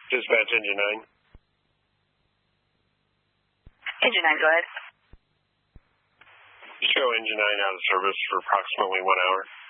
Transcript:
Dispatch Engine 9. Engine 9, go ahead. Show Engine 9 out of service for approximately 1 hour.